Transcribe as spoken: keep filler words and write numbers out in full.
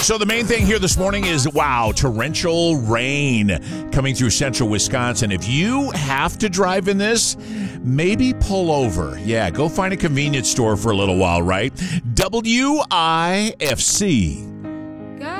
So the main thing here this morning is, wow, torrential rain coming through central Wisconsin. If you have to drive in this, maybe pull over. Yeah, go find a convenience store for a little while, right? W I F C.